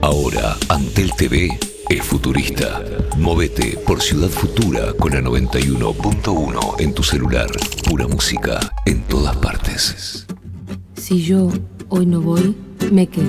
Ahora, Antel TV es futurista. Movete por Ciudad Futura con la 91.1 en tu celular. Pura música en todas partes. Si yo hoy no voy, me quedo.